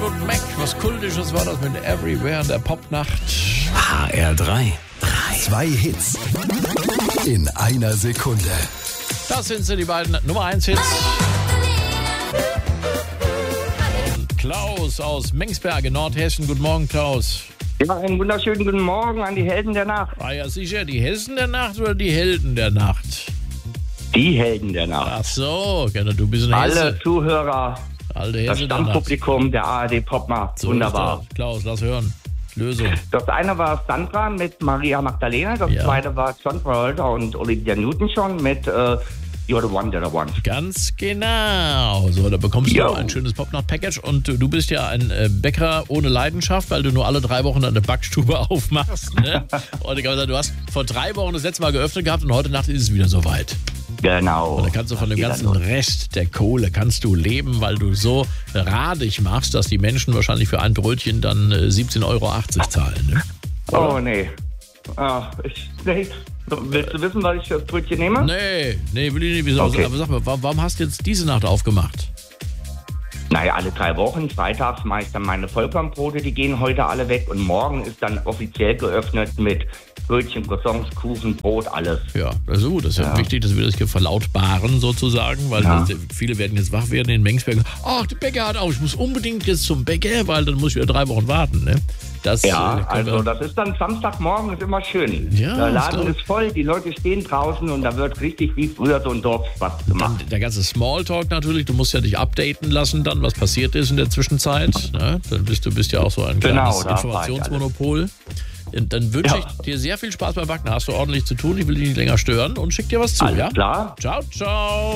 Fleetwood Mac. Was Kultisches war das mit Everywhere in der Popnacht. HR3. 2 Hits in einer Sekunde. Das sind sie, die beiden Nummer 1 Hits. Und Klaus aus Mengsberge, Nordhessen. Guten Morgen, Klaus. Ja, einen wunderschönen guten Morgen an die Helden der Nacht. Ah ja, sicher, die Hessen der Nacht oder die Helden der Nacht? Die Helden der Nacht. Ach so, du bist ein Hesse. Alle Zuhörer, Alte das Hesse der Nacht. Stammpublikum der ARD Popnacht. So Wunderbar. ist das. Klaus, lass hören. Lösung. Das eine war Sandra mit Maria Magdalena, das zweite war John Travolta und Olivia Newton-John mit You're the One that I Want. Ganz genau. So, da bekommst du ein schönes Popnacht-Package und du bist ja ein Bäcker ohne Leidenschaft, weil du nur alle 3 Wochen eine Backstube aufmachst. Ne? Und ich kann sagen, du hast vor 3 Wochen das letzte Mal geöffnet gehabt und heute Nacht ist es wieder soweit. Genau. Und da kannst du von dem ganzen Rest der Kohle kannst du leben, weil du so radig machst, dass die Menschen wahrscheinlich für ein Brötchen dann 17,80 Euro zahlen. Ne? Oh, nee. Nee. Willst du wissen, was ich für das Brötchen nehme? Nee, will ich nicht wissen. Okay. Aber sag mal, warum hast du jetzt diese Nacht aufgemacht? Naja, alle 3 Wochen. Freitags mache ich dann meine Vollkornbrote, die gehen heute alle weg. Und morgen ist dann offiziell geöffnet mit Brötchen, Croissants, Kuchen, Brot, alles. Ja, das ist gut. Das ist ja wichtig, dass wir das hier verlautbaren sozusagen, weil viele werden jetzt wach werden in Mengsberg. Ach, der Bäcker hat auf, ich muss unbedingt jetzt zum Bäcker, weil dann muss ich wieder 3 Wochen warten. Ne? Das, also das ist dann Samstagmorgen, ist immer schön. Ja, der Laden ist voll, die Leute stehen draußen und da wird richtig wie früher so ein Dorfspaß gemacht. Dann der ganze Smalltalk natürlich, du musst ja dich updaten lassen dann, was passiert ist in der Zwischenzeit. Ne? Dann bist ja auch so ein kleines Informationsmonopol. Und dann wünsche ich dir sehr viel Spaß beim Backen. Hast du ordentlich zu tun, ich will dich nicht länger stören und schick dir was zu. Alles klar. Ciao, ciao.